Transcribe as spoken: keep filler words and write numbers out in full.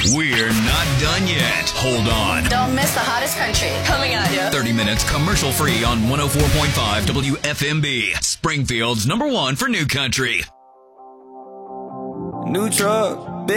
We're not done yet. Hold on. Don't miss the hottest country coming at you. thirty minutes commercial free on one oh four point five W F M B. Springfield's number one for new country. New truck.